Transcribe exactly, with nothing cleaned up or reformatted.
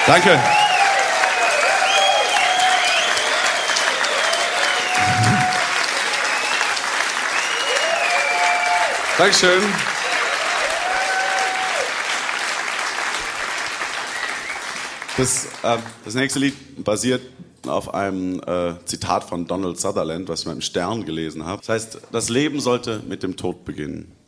Danke. Dankeschön. Das, äh, das nächste Lied basiert auf einem äh, Zitat von Donald Sutherland, was ich mal im Stern gelesen habe. Das heißt, das Leben sollte mit dem Tod beginnen.